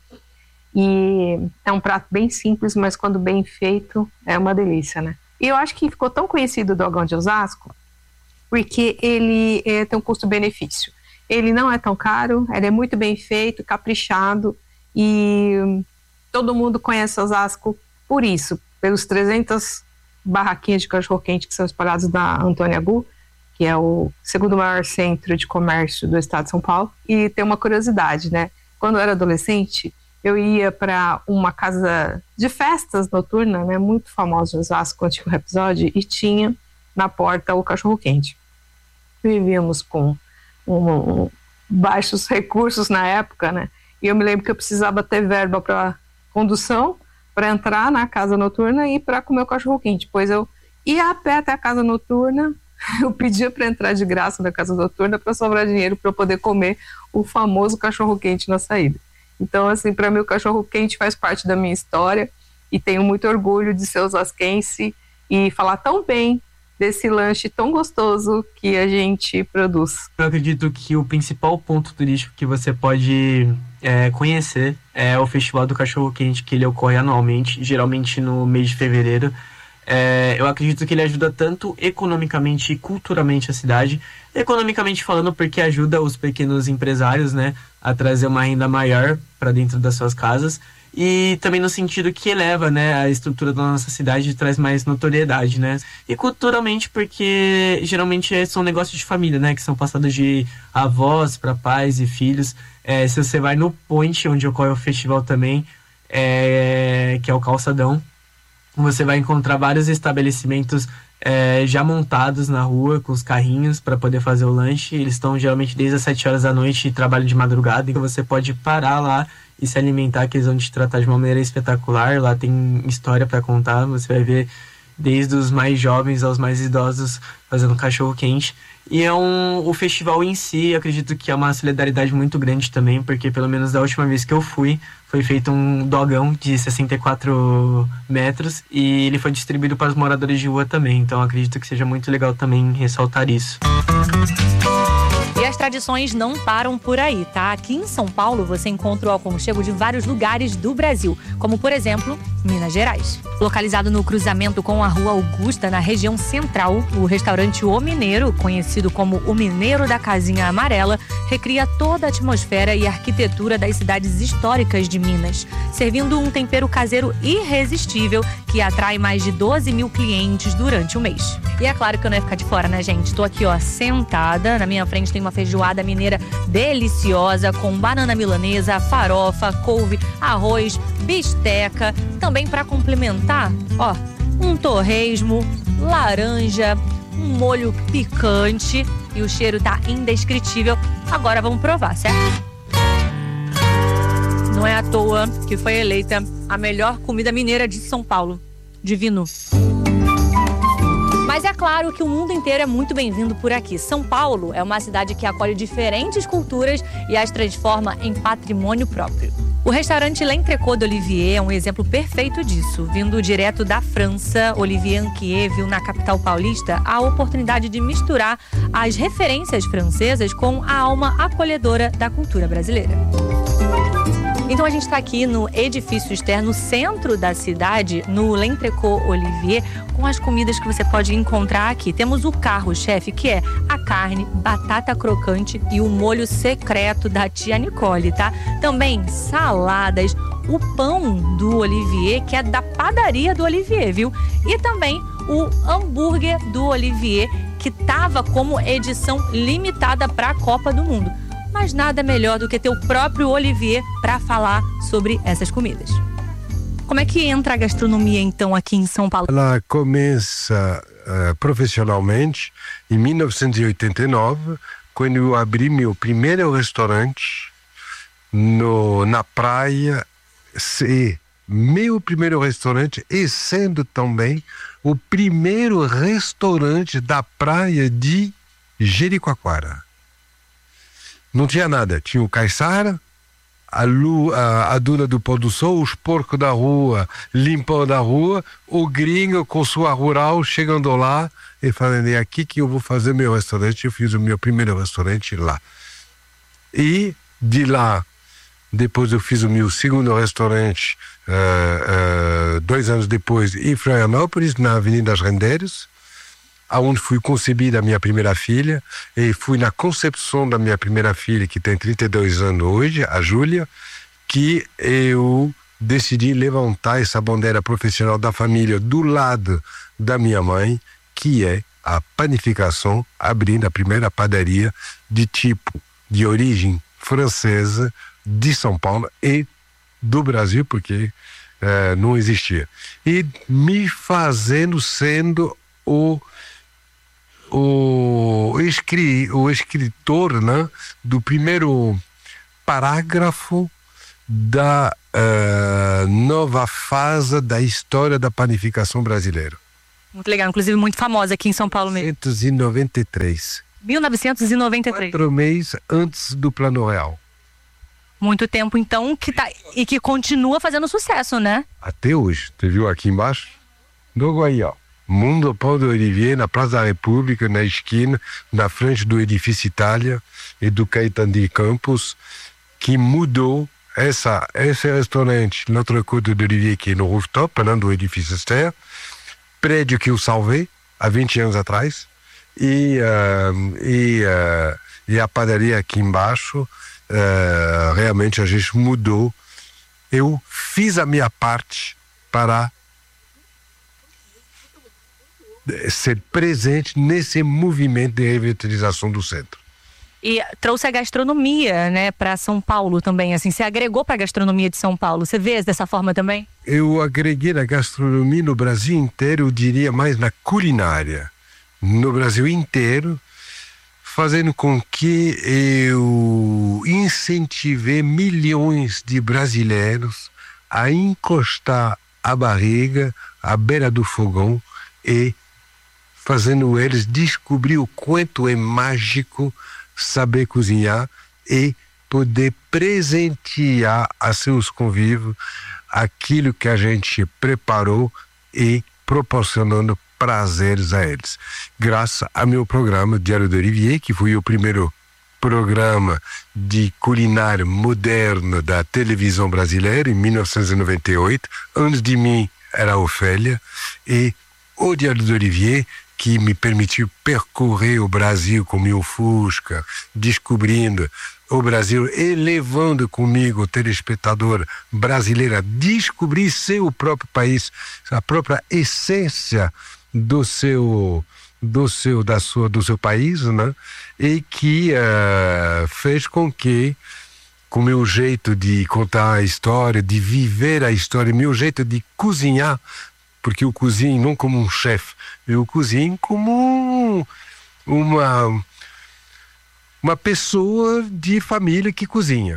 E é um prato bem simples, mas quando bem feito, é uma delícia, né? E eu acho que ficou tão conhecido o dogão de Osasco porque ele é, tem um custo-benefício. Ele não é tão caro, ele é muito bem feito, caprichado. E todo mundo conhece Osasco por isso, pelos trezentas barraquinhas de cachorro-quente que são espalhadas na Antônia Gu, que é o segundo maior centro de comércio do estado de São Paulo. E tem uma curiosidade, né? Quando eu era adolescente, eu ia para uma casa de festas noturna, né, muito famosa em Osasco, quando tinha um episódio, e tinha na porta o cachorro-quente. vivíamos com um, um, baixos recursos na época, né? E eu me lembro que eu precisava ter verba para condução, para entrar na casa noturna e para comer o cachorro-quente. Pois eu ia a pé até a casa noturna, eu pedia para entrar de graça na casa noturna para sobrar dinheiro para eu poder comer o famoso cachorro-quente na saída. Então, assim, para mim o cachorro-quente faz parte da minha história e tenho muito orgulho de ser osasquense e falar tão bem desse lanche tão gostoso que a gente produz. Eu acredito que o principal ponto turístico que você pode é, conhecer é o Festival do Cachorro Quente, que ele ocorre anualmente, geralmente no mês de fevereiro. É, eu acredito que ele ajuda tanto economicamente e culturalmente a cidade. Economicamente falando, porque ajuda os pequenos empresários, né, a trazer uma renda maior para dentro das suas casas. E também no sentido que eleva, né, a estrutura da nossa cidade e traz mais notoriedade, né? E culturalmente porque geralmente são negócios de família, né? Que são passados de avós para pais e filhos. É, se você vai no Point, onde ocorre o festival também, é, que é o Calçadão, você vai encontrar vários estabelecimentos é, já montados na rua com os carrinhos para poder fazer o lanche. Eles estão geralmente desde as sete horas da noite e trabalham de madrugada, então você pode parar lá e se alimentar, que eles vão te tratar de uma maneira espetacular. Lá tem história para contar, você vai ver desde os mais jovens aos mais idosos fazendo cachorro quente. E é um, o festival em si, acredito que é uma solidariedade muito grande também, porque pelo menos da última vez que eu fui, foi feito um dogão de sessenta e quatro metros e ele foi distribuído para os moradores de rua também. Então acredito que seja muito legal também ressaltar isso. E as tradições não param por aí, tá? Aqui em São Paulo você encontra o aconchego de vários lugares do Brasil, como por exemplo, Minas Gerais. Localizado no cruzamento com a Rua Augusta, na região central, o restaurante O Mineiro, conhecido como o Mineiro da Casinha Amarela, recria toda a atmosfera e arquitetura das cidades históricas de Minas, servindo um tempero caseiro irresistível que atrai mais de doze mil clientes durante o mês. E é claro que eu não ia ficar de fora, né, gente? Estou aqui, ó, sentada, na minha frente tem uma feijoada mineira deliciosa com banana milanesa, farofa, couve, arroz, bisteca. Também para complementar, ó, um torresmo, laranja, um molho picante e o cheiro tá indescritível. Agora vamos provar, certo? Não é à toa que foi eleita a melhor comida mineira de São Paulo. Divino. Mas é claro que o mundo inteiro é muito bem-vindo por aqui. São Paulo é uma cidade que acolhe diferentes culturas e as transforma em patrimônio próprio. O restaurante L'Entrecôte d'Olivier é um exemplo perfeito disso. Vindo direto da França, Olivier Anquier viu na capital paulista a oportunidade de misturar as referências francesas com a alma acolhedora da cultura brasileira. Então a gente está aqui no edifício externo, no centro da cidade, no L'Entrecôte Olivier, com as comidas que você pode encontrar aqui. Temos o carro-chefe, que é a carne, batata crocante e o molho secreto da tia Nicole, tá? Também saladas, o pão do Olivier, que é da padaria do Olivier, viu? E também o hambúrguer do Olivier, que tava como edição limitada para a Copa do Mundo. Mas nada melhor do que ter o próprio Olivier para falar sobre essas comidas. Como é que entra a gastronomia, então, aqui em São Paulo? Ela começa uh, profissionalmente em mil novecentos e oitenta e nove, quando eu abri meu primeiro restaurante no, na praia. E meu primeiro restaurante e sendo também o primeiro restaurante da praia de Jericoacoara. Não tinha nada, tinha o caiçara, a, lua, a, a duna do pôr do sol, os porcos da rua limpando a rua, o gringo com sua rural chegando lá e falando, é aqui que eu vou fazer meu restaurante. Eu fiz o meu primeiro restaurante lá. E de lá, depois eu fiz o meu segundo restaurante, uh, uh, dois anos depois, em Florianópolis, na Avenida das Rendeiros, aonde fui concebida a minha primeira filha, e fui na concepção da minha primeira filha, que tem trinta e dois anos hoje, a Júlia, que eu decidi levantar essa bandeira profissional da família do lado da minha mãe, que é a panificação, abrindo a primeira padaria de tipo, de origem francesa, de São Paulo e do Brasil, porque uh, não existia. E me fazendo sendo o O, escri, o escritor, né, do primeiro parágrafo da uh, nova fase da história da panificação brasileira. Muito legal, inclusive muito famosa aqui em São Paulo mesmo. mil novecentos e noventa e três. mil novecentos e noventa e três. Quatro meses antes do Plano Real. Muito tempo, então, que tá, e que continua fazendo sucesso, né? Até hoje. Você viu aqui embaixo? Logo aí, ó. Mundo Pão do Olivier, na Praça da República, na esquina, na frente do Edifício Itália e do Caetano de Campos, que mudou essa, esse restaurante, Notre Côte de Olivier, que é no rooftop, né, do Edifício Esther, prédio que eu salvei há vinte anos atrás, e, uh, e, uh, e a padaria aqui embaixo, uh, realmente a gente mudou. Eu fiz a minha parte para ser presente nesse movimento de revitalização do centro. E trouxe a gastronomia, né, para São Paulo também, assim, você agregou para a gastronomia de São Paulo, você vê dessa forma também? Eu agreguei na gastronomia no Brasil inteiro, eu diria mais na culinária, no Brasil inteiro, fazendo com que eu incentivei milhões de brasileiros a encostar a barriga à beira do fogão e fazendo eles descobrir o quanto é mágico saber cozinhar e poder presentear a seus convivos aquilo que a gente preparou e proporcionando prazeres a eles. Graças ao meu programa Diário do Olivier, que foi o primeiro programa de culinária moderno da televisão brasileira em mil novecentos e noventa e oito. Antes de mim era a Ofélia, e o Diário do Olivier, que me permitiu percorrer o Brasil com meu Fusca, descobrindo o Brasil e levando comigo o telespectador brasileiro a descobrir seu próprio país, a própria essência do seu, do seu, da sua, do seu país, né? E que uh, fez com que, com o meu jeito de contar a história, de viver a história, meu jeito de cozinhar, porque eu cozinho não como um chefe, eu cozinho como uma, uma pessoa de família que cozinha.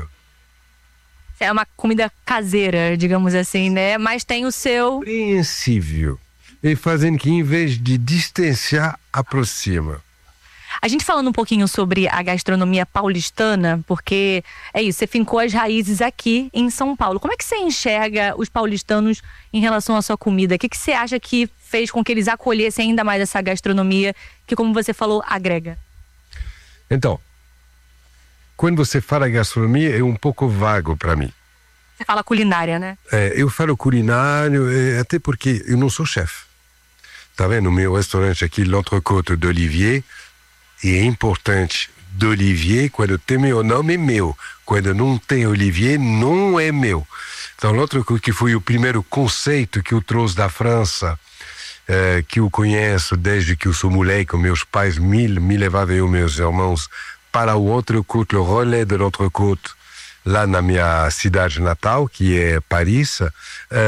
É uma comida caseira, digamos assim, né? Mas tem o seu... Compreensível. E fazendo que, em vez de distanciar, aproxima. A gente falando um pouquinho sobre a gastronomia paulistana, porque é isso, você fincou as raízes aqui em São Paulo. Como é que você enxerga os paulistanos em relação à sua comida? O que, que você acha que fez com que eles acolhessem ainda mais essa gastronomia que, como você falou, agrega? Então, quando você fala gastronomia, é um pouco vago para mim. Você fala culinária, né? É, eu falo culinário, é, até porque eu não sou chefe. Tá vendo? O meu restaurante aqui, L'Entre Côte de Olivier, e é importante, do Olivier, quando tem meu nome, é meu. Quando não tem Olivier, não é meu. Então, L'Entre Côte, que foi o primeiro conceito que eu trouxe da França, eh, que eu conheço desde que eu sou moleque, meus pais me, me levavam e meus irmãos para o L'Entre Côte, o relais de L'Entre Côte, lá na minha cidade natal, que é Paris. Uh,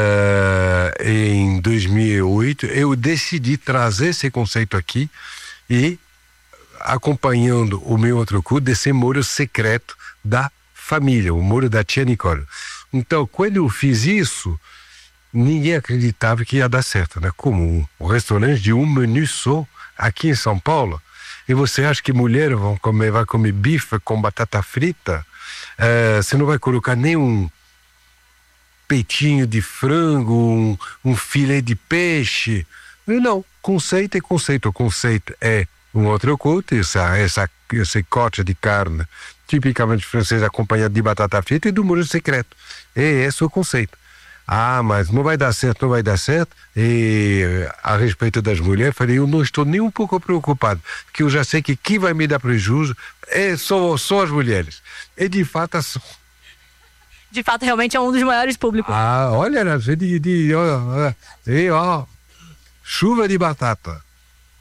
em dois mil e oito, eu decidi trazer esse conceito aqui e acompanhando o meu outro curso desse muro secreto da família, o muro da tia Nicole. Então, quando eu fiz isso, ninguém acreditava que ia dar certo, né? Como um restaurante de um menu só aqui em São Paulo. E você acha que mulheres vão comer, vai comer bife com batata frita? Uh, você não vai colocar nem um peitinho de frango, um, um filé de peixe. Não, conceito é conceito. O conceito é um outro côte, essa, essa, esse corte de carne tipicamente francês acompanhado de batata frita e do molho secreto. E esse é o conceito. Ah, mas não vai dar certo, não vai dar certo. E a respeito das mulheres, falei, eu não estou nem um pouco preocupado, porque eu já sei que quem vai me dar prejuízo é só, só as mulheres. E de fato, são. De fato, realmente é um dos maiores públicos. Ah, olha, de, de, ó, de, ó, chuva de batata.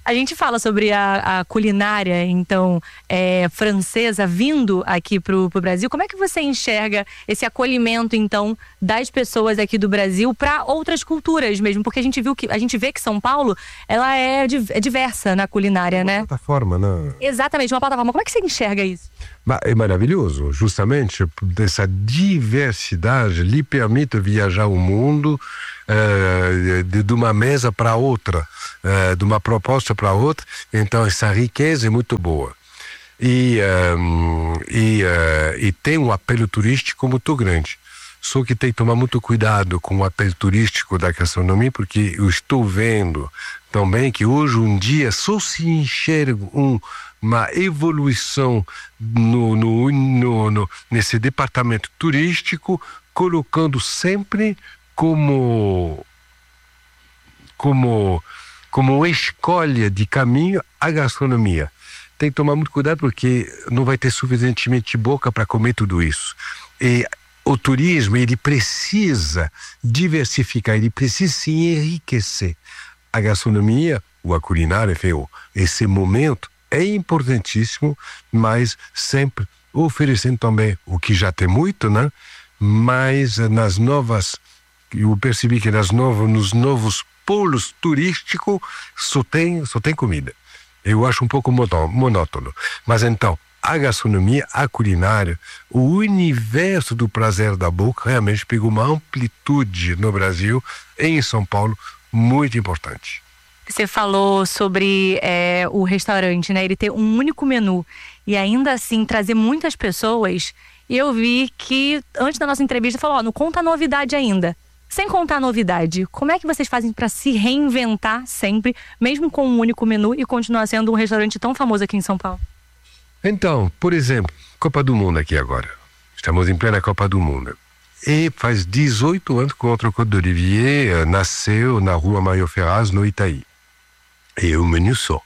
A gente fala sobre a, a culinária, então, é, francesa vindo aqui pro, pro Brasil. Como é que você enxerga esse acolhimento, então, das pessoas aqui do Brasil para outras culturas mesmo? Porque a gente viu que a gente vê que São Paulo, ela é, é diversa na culinária, né? Plataforma, né? Exatamente, uma plataforma. Como é que você enxerga isso? É maravilhoso, justamente essa diversidade lhe permite viajar o mundo uh, de, de uma mesa para outra, uh, de uma proposta para outra. Então essa riqueza é muito boa e, um, e, uh, e tem um apelo turístico muito grande. Só que tem que tomar muito cuidado com o apelo turístico da gastronomia, porque eu estou vendo também que hoje um dia só se enxerga um uma evolução no, no, no, no, nesse departamento turístico, colocando sempre como, como, como escolha de caminho a gastronomia. Tem que tomar muito cuidado porque não vai ter suficientemente boca para comer tudo isso. E o turismo, ele precisa diversificar, ele precisa se enriquecer. A gastronomia, ou a culinária, enfim, esse momento é importantíssimo, mas sempre oferecendo também o que já tem muito, né? Mas nas novas, eu percebi que nas novas, nos novos polos turísticos só tem, só tem comida. Eu acho um pouco monótono. Mas então, a gastronomia, a culinária, o universo do prazer da boca realmente pegou uma amplitude no Brasil e em São Paulo muito importante. Você falou sobre é, o restaurante, né? Ele ter um único menu e ainda assim trazer muitas pessoas. E eu vi que antes da nossa entrevista falou, ó, não conta novidade ainda. Sem contar novidade, como é que vocês fazem para se reinventar sempre, mesmo com um único menu e continuar sendo um restaurante tão famoso aqui em São Paulo? Então, por exemplo, Copa do Mundo aqui agora. Estamos em plena Copa do Mundo. E faz dezoito anos que o Outro Côte d'Olivier nasceu na Rua Mário Ferraz, no Itaí. E um menu só.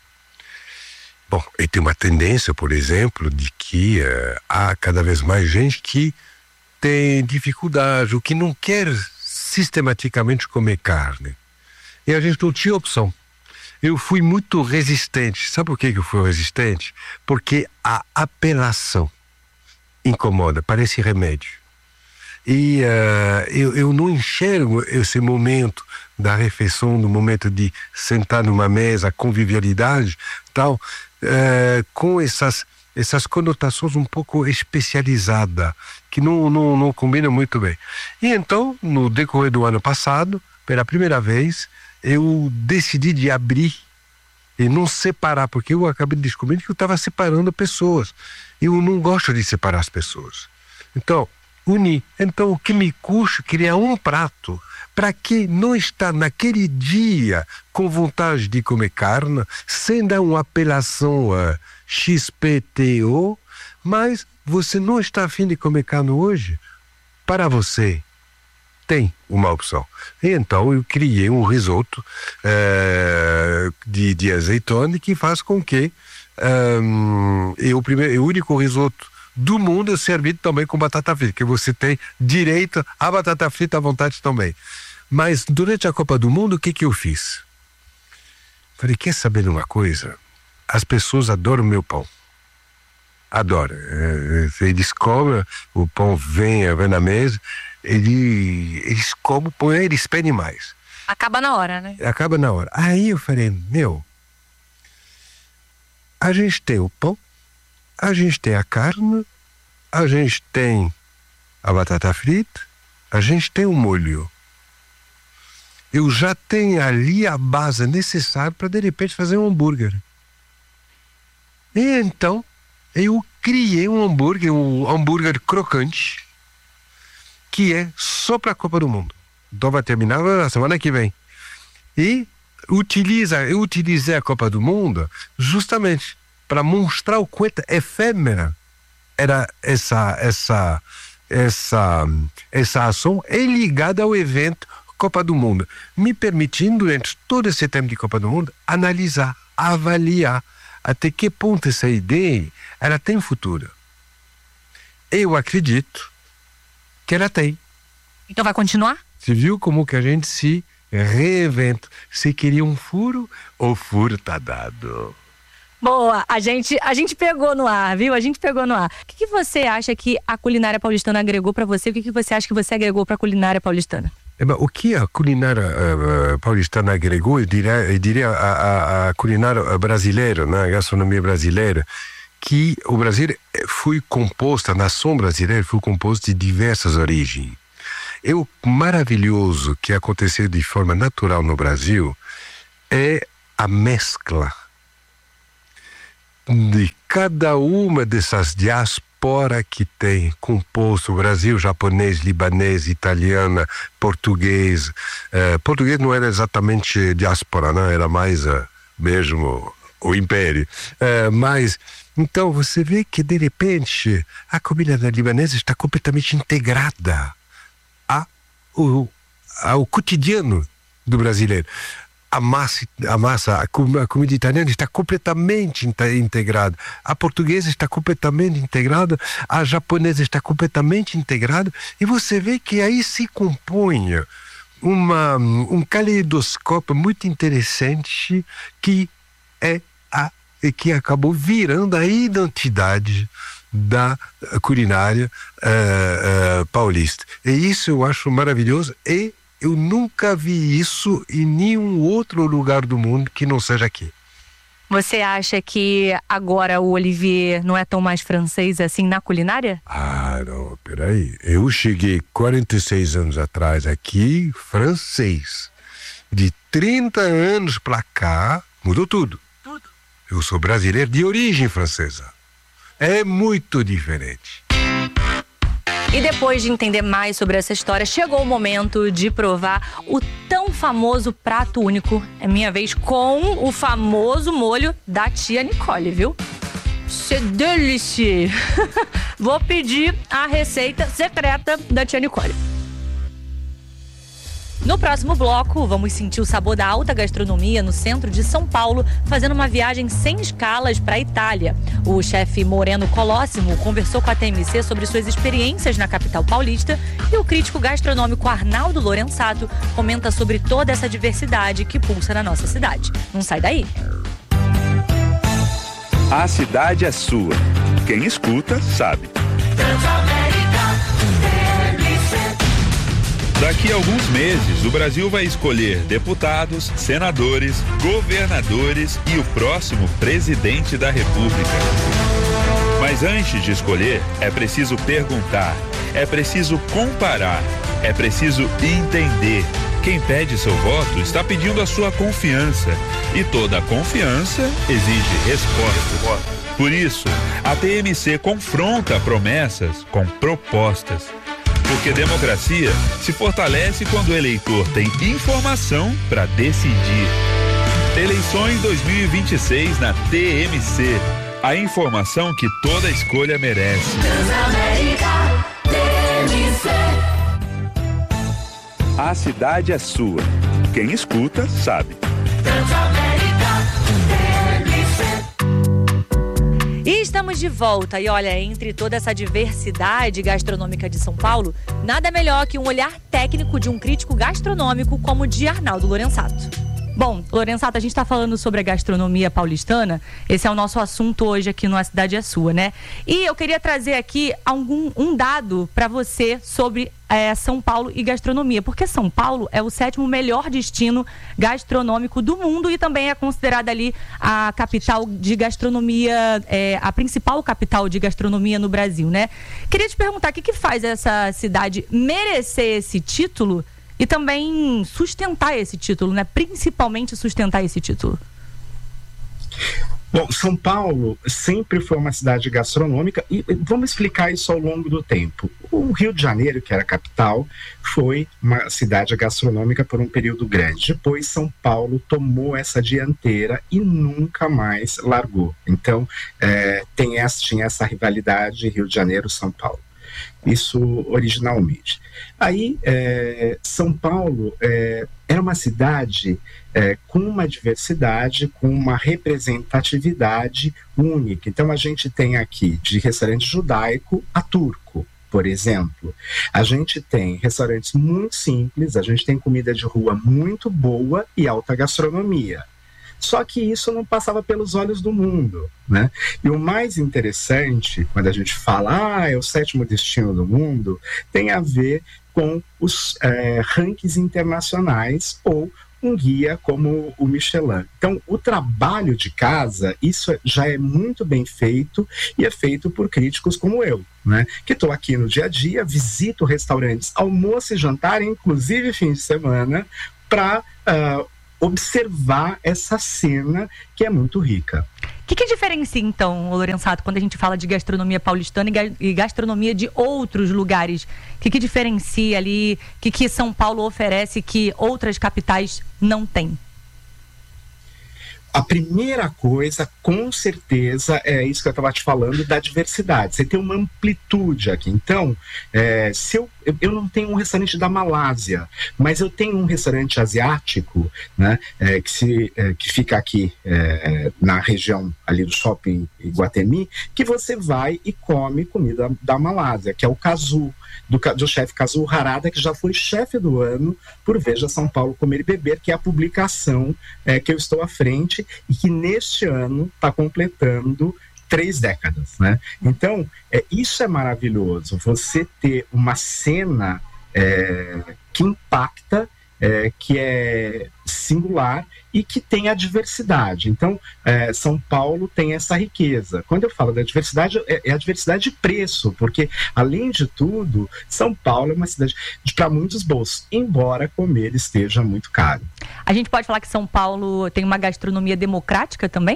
Bom, e tem uma tendência, por exemplo, de que uh, há cada vez mais gente que tem dificuldade, ou que não quer sistematicamente comer carne. E a gente não tinha opção. Eu fui muito resistente. Sabe por que eu fui resistente? Porque a apelação incomoda, parece remédio. E uh, eu, eu não enxergo esse momento da refeição, no momento de sentar numa mesa, convivialidade, tal, uh, com essas, essas conotações um pouco especializadas, que não, não, não combinam muito bem. E então, no decorrer do ano passado, pela primeira vez, eu decidi de abrir e não separar, porque eu acabei descobrindo que eu estava separando pessoas. Eu não gosto de separar as pessoas. Então, unir. Então, o que me custa criar um prato para quem não está naquele dia com vontade de comer carne, sem dar uma apelação uh, X P T O, mas você não está afim de comer carne hoje? Para você, tem uma opção. E então eu criei um risoto uh, de, de azeitona que faz com que um, eu, o, primeiro, o único risoto do mundo é servido também com batata frita, que você tem direito a batata frita à vontade também. Mas durante a Copa do Mundo, o que que eu fiz? Falei, quer saber de uma coisa? As pessoas adoram meu pão. Adoram. Eles comem, o pão vem, vem na mesa, eles, eles comem o pão, eles pedem mais. Acaba na hora, né? Acaba na hora. Aí eu falei, meu, a gente tem o pão, a gente tem a carne, a gente tem a batata frita, a gente tem o molho. Eu já tenho ali a base necessária para de repente fazer um hambúrguer. E então eu criei um hambúrguer, um hambúrguer crocante, que é só para a Copa do Mundo. Então vai terminar na semana que vem. E utiliza, eu utilizei a Copa do Mundo justamente para mostrar o quanto efêmera era essa, essa, essa, essa ação é ligada ao evento Copa do Mundo, me permitindo, durante todo esse tempo de Copa do Mundo, analisar, avaliar até que ponto essa ideia ela tem futuro. Eu acredito que ela tem. Então vai continuar? Você viu como que a gente se reinvento. Você queria um furo? O furo tá dado. Boa, a gente, a gente pegou no ar, viu? A gente pegou no ar. O que, que você acha que a culinária paulistana agregou pra você? O que, que você acha que você agregou pra culinária paulistana? O que a culinária uh, paulistana agregou, eu diria, eu diria a, a, a culinária brasileira, né? A gastronomia brasileira, que o Brasil foi composto, a nação brasileira foi composta de diversas origens. E o maravilhoso que aconteceu de forma natural no Brasil é a mescla de cada uma dessas diásporas que tem composto o Brasil, japonês, libanês, italiana, português. Uh, português não era exatamente diáspora, não, era mais uh, mesmo o império. Uh, mas, então, você vê que, de repente, a comida libanesa está completamente integrada ao, ao cotidiano do brasileiro. A massa, a, massa, a comida italiana está completamente integrada. A portuguesa está completamente integrada. A japonesa está completamente integrada. E você vê que aí se compõe uma, um caleidoscópio muito interessante que é a que acabou virando a identidade da culinária uh, uh, paulista. E isso eu acho maravilhoso e eu nunca vi isso em nenhum outro lugar do mundo que não seja aqui. Você acha que agora o Olivier não é tão mais francês assim na culinária? Ah, não, peraí. Eu cheguei quarenta e seis anos atrás aqui, francês. De trinta anos pra cá, mudou tudo. Tudo. Eu sou brasileiro de origem francesa. É muito diferente. E depois de entender mais sobre essa história, chegou o momento de provar o tão famoso prato único. É minha vez com o famoso molho da tia Nicole, viu? C'est délicieux! Vou pedir a receita secreta da tia Nicole. No próximo bloco, vamos sentir o sabor da alta gastronomia no centro de São Paulo, fazendo uma viagem sem escalas para a Itália. O chefe Moreno Colóssimo conversou com a T M C sobre suas experiências na capital paulista e o crítico gastronômico Arnaldo Lorenzato comenta sobre toda essa diversidade que pulsa na nossa cidade. Não sai daí! A cidade é sua. Quem escuta, sabe. Daqui a alguns meses, o Brasil vai escolher deputados, senadores, governadores e o próximo presidente da República. Mas antes de escolher, é preciso perguntar, é preciso comparar, é preciso entender. Quem pede seu voto está pedindo a sua confiança. E toda confiança exige resposta. Por isso, a T M C confronta promessas com propostas. Porque democracia se fortalece quando o eleitor tem informação para decidir. Eleições dois mil e vinte e seis na T M C. A informação que toda escolha merece. Transamérica, T M C. A cidade é sua. Quem escuta, sabe. Transamérica, T M C. E estamos de volta. E olha, entre toda essa diversidade gastronômica de São Paulo, nada melhor que um olhar técnico de um crítico gastronômico como o de Arnaldo Lorenzato. Bom, Lorenzato, a gente está falando sobre a gastronomia paulistana. Esse é o nosso assunto hoje aqui no A Cidade é Sua, né? E eu queria trazer aqui algum, um dado para você sobre é, São Paulo e gastronomia. Porque São Paulo é o sétimo melhor destino gastronômico do mundo e também é considerada ali a capital de gastronomia, é, a principal capital de gastronomia no Brasil, né? Queria te perguntar, o que, que faz essa cidade merecer esse título e também sustentar esse título, né? Principalmente sustentar esse título. Bom, São Paulo sempre foi uma cidade gastronômica e vamos explicar isso ao longo do tempo. O Rio de Janeiro, que era a capital, foi uma cidade gastronômica por um período grande. Depois São Paulo tomou essa dianteira e nunca mais largou. Então, é, tem essa, tinha essa rivalidade Rio de Janeiro-São Paulo. Isso originalmente. Aí, é, São Paulo é, era uma cidade é, com uma diversidade, com uma representatividade única. Então, a gente tem aqui de restaurante judaico a turco. por exemplo, a gente tem restaurantes muito simples, a gente tem comida de rua muito boa e alta gastronomia. Só que isso não passava pelos olhos do mundo, né? E o mais interessante, quando a gente fala, ah, é o sétimo destino do mundo, tem a ver com os é, rankings internacionais ou um guia como o Michelin. Então, o trabalho de casa, isso já é muito bem feito e é feito por críticos como eu, né? Que estou aqui no dia a dia, visito restaurantes, almoço e jantar, inclusive fim de semana, para uh, observar essa cena que é muito rica. O que, que diferencia, então, Lorenzato, quando a gente fala de gastronomia paulistana e, ga e gastronomia de outros lugares? O que, que diferencia ali? O que, que São Paulo oferece que outras capitais não têm? A primeira coisa, com certeza, é isso que eu estava te falando, da diversidade. Você tem uma amplitude aqui. Então, é, se eu, eu, eu não tenho um restaurante da Malásia, mas eu tenho um restaurante asiático, né, é, que, se, é, que fica aqui é, na região ali do shopping Iguatemi, que você vai e come comida da Malásia, que é o Kazu, do, do chefe Kazu Harada, que já foi chefe do ano por Veja São Paulo Comer e Beber, que é a publicação é, que eu estou à frente e que neste ano está completando três décadas, né? Então, é, isso é maravilhoso, você ter uma cena é, que impacta, é, que é singular e que tem a diversidade. Então, é, São Paulo tem essa riqueza. Quando eu falo da diversidade, é, é a diversidade de preço, porque, além de tudo, São Paulo é uma cidade para muitos bolsos, embora comer esteja muito caro. A gente pode falar que São Paulo tem uma gastronomia democrática também?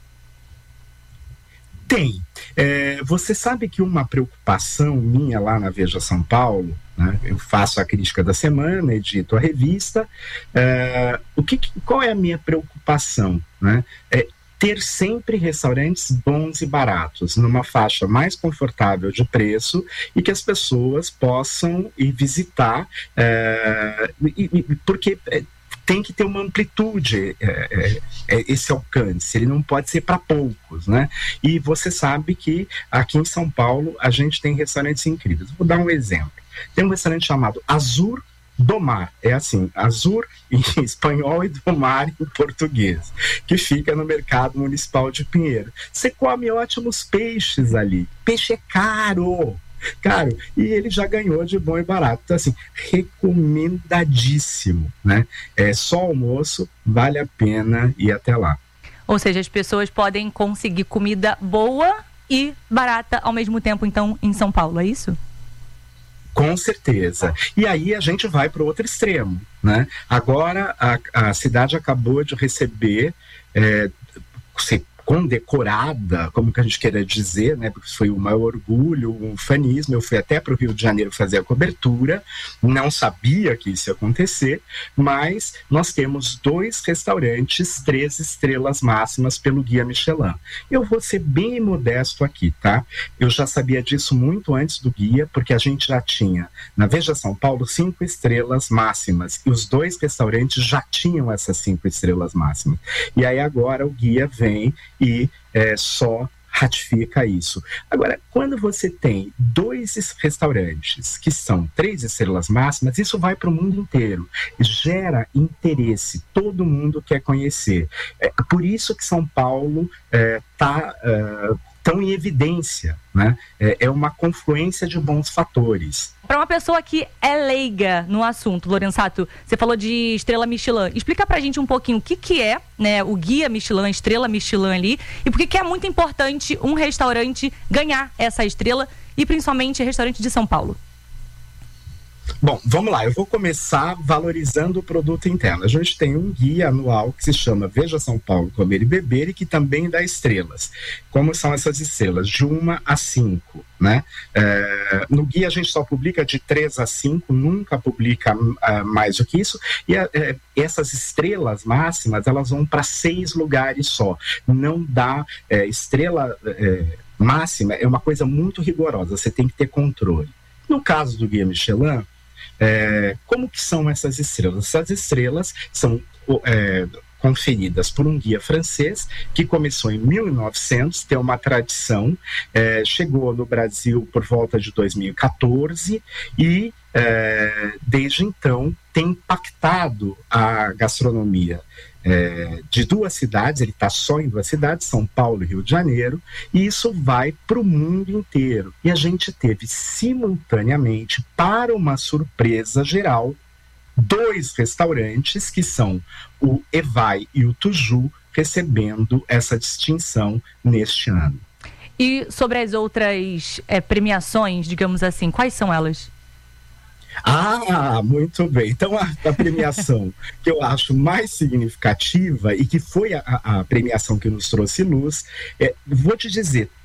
Tem. É, você sabe que uma preocupação minha lá na Veja São Paulo, né, eu faço a crítica da semana, edito a revista, é, o que, qual é a minha preocupação? Né? É ter sempre restaurantes bons e baratos, numa faixa mais confortável de preço e que as pessoas possam ir visitar, é, e, e, porque... É, tem que ter uma amplitude, é, é, esse alcance, ele não pode ser para poucos, né? E você sabe que aqui em São Paulo a gente tem restaurantes incríveis. Vou dar um exemplo. Tem um restaurante chamado Azur do Mar, é assim, Azur em espanhol e do Mar em português, que fica no Mercado Municipal de Pinheiro. Você come ótimos peixes ali, peixe é caro, caro, e ele já ganhou de bom e barato. Então, assim, recomendadíssimo, né? É só almoço, vale a pena ir até lá. Ou seja, as pessoas podem conseguir comida boa e barata ao mesmo tempo, então, em São Paulo, é isso? Com certeza. E aí a gente vai para o outro extremo, né? Agora a, a cidade acabou de receber, é, condecorada, como que a gente queira dizer, né? Porque foi um maior orgulho, um fanismo. Eu fui até para o Rio de Janeiro fazer a cobertura, não sabia que isso ia acontecer, mas nós temos dois restaurantes, três estrelas máximas pelo Guia Michelin. Eu vou ser bem modesto aqui, tá? Eu já sabia disso muito antes do guia, porque a gente já tinha, na Veja São Paulo, cinco estrelas máximas, e os dois restaurantes já tinham essas cinco estrelas máximas. E aí agora o guia vem e é, só ratifica isso. Agora, quando você tem dois restaurantes que são três estrelas máximas, isso vai para o mundo inteiro, gera interesse, todo mundo quer conhecer. É por isso que São Paulo está é, é, tão em evidência, né? É, é uma confluência de bons fatores. Para uma pessoa que é leiga no assunto, Lorenzato, você falou de estrela Michelin. Explica pra gente um pouquinho o que, que é, né, o guia Michelin, estrela Michelin ali, e por que, que é muito importante um restaurante ganhar essa estrela, e principalmente restaurante de São Paulo. Bom, vamos lá, eu vou começar valorizando o produto interno. A gente tem um guia anual que se chama Veja São Paulo Comer e Beber e que também dá estrelas. Como são essas estrelas? De uma a cinco, né? É, no guia a gente só publica de três a cinco, nunca publica uh, mais do que isso, e uh, essas estrelas máximas, elas vão para seis lugares só. Não dá uh, estrela uh, máxima, é uma coisa muito rigorosa, você tem que ter controle. No caso do Guia Michelin, É, como que são essas estrelas? Essas estrelas são é, conferidas por um guia francês que começou em mil e novecentos, tem uma tradição, é, chegou no Brasil por volta de dois mil e quatorze e é, desde então tem impactado a gastronomia é, de duas cidades. Ele está só em duas cidades, São Paulo e Rio de Janeiro, e isso vai para o mundo inteiro. E a gente teve simultaneamente, para uma surpresa geral, dois restaurantes, que são o Evai e o Tuju, recebendo essa distinção neste ano. E sobre as outras é, premiações, digamos assim, quais são elas? Ah, muito bem. Então, a, a premiação que eu acho mais significativa e que foi a, a premiação que nos trouxe luz, é, vou te dizer,